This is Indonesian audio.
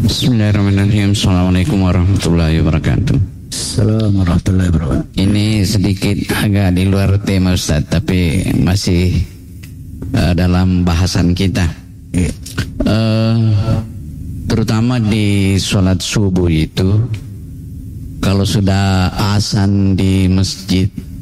Bismillahirrahmanirrahim. Assalamualaikum warahmatullahi wabarakatuh. Assalamualaikum warahmatullahi wabarakatuh. Ini sedikit agak di luar tema Ustaz, tapi masih dalam bahasan kita. Terutama di sholat subuh itu, kalau sudah azan di masjid